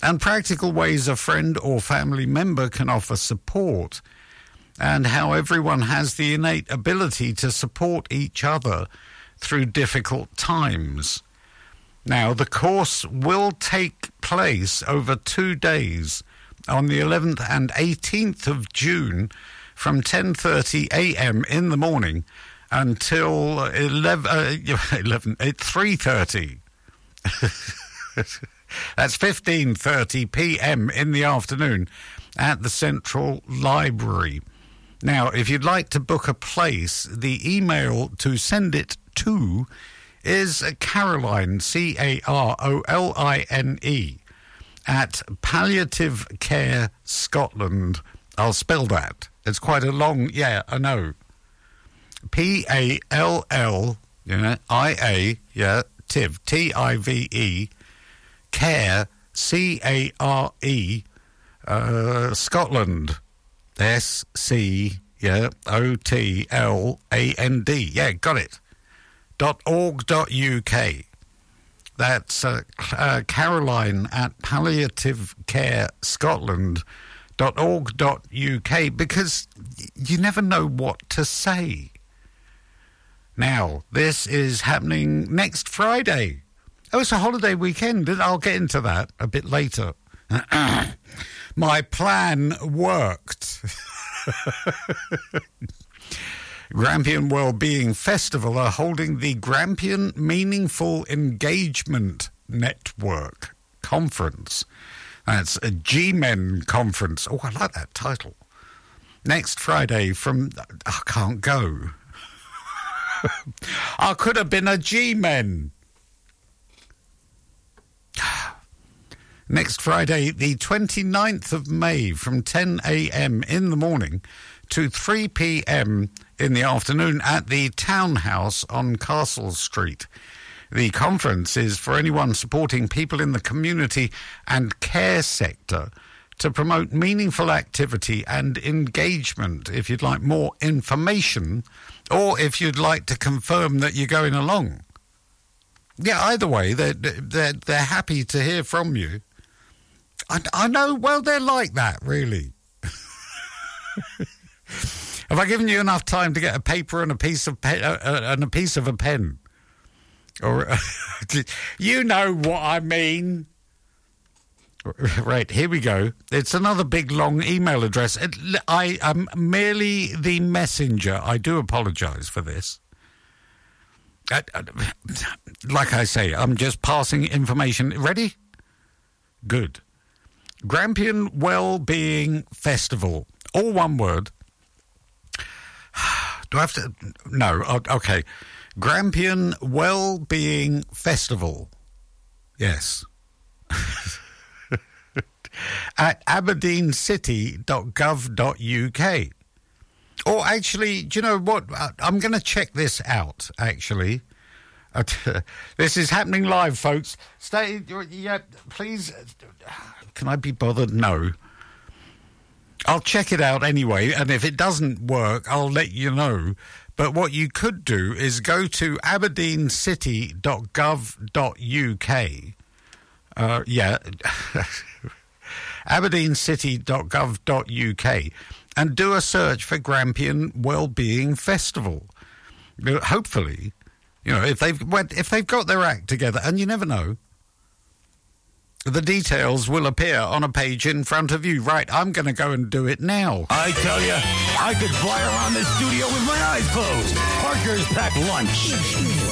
and practical ways a friend or family member can offer support, and how everyone has the innate ability to support each other through difficult times. Now, the course will take place over 2 days on the 11th and 18th of June from 10:30 a.m. in the morning until 3:30. That's 15:30 p.m. in the afternoon at the Central Library. Now, if you'd like to book a place, the email to send it to is Caroline, Caroline, at Palliative Care Scotland. I'll spell that. It's quite a long, yeah, I know. P-A-L-L, I-A, yeah, Tiv, T-I-V-E, Care, C-A-R-E, Scotland, S-C, yeah, O-T-L-A-N-D, yeah, got it, .org.uk. That's Caroline at Palliative Care Scotland.org.uk, because you never know what to say. Now, this is happening next Friday. Oh, it's a holiday weekend. I'll get into that a bit later. My plan worked. Grampian Wellbeing Festival are holding the Grampian Meaningful Engagement Network Conference. That's a G-Men conference. Oh, I like that title. Next Friday from... I can't go. I could have been a G-Men. Next Friday, the 29th of May, from 10 a.m. in the morning to 3 p.m. in the afternoon at the Townhouse on Castle Street. The conference is for anyone supporting people in the community and care sector to promote meaningful activity and engagement. If you'd like more information, or if you'd like to confirm that you're going along. Yeah, either way, they're happy to hear from you. I know, well, they're like that, really. Have I given you enough time to get a paper and a piece of a pen? Or you know what I mean. Right, here we go. It's another big, long email address. I am merely the messenger. I do apologise for this. Like I say, I'm just passing information. Ready? Good. Grampian Wellbeing Festival. All one word. Do I have to... No, okay. Grampian Wellbeing Festival. Yes. At aberdeencity.gov.uk. Or actually, do you know what? I'm going to check this out, actually. This is happening live, folks. Stay, yeah, please. Can I be bothered? No. I'll check it out anyway, and if it doesn't work, I'll let you know. But what you could do is go to aberdeencity.gov.uk. Yeah. aberdeencity.gov.uk and do a search for Grampian Wellbeing Festival. Hopefully, if they've got their act together, and you never know, the details will appear on a page in front of you. Right, I'm going to go and do it now. I tell you, I could fly around this studio with my eyes closed. Parker's packed lunch.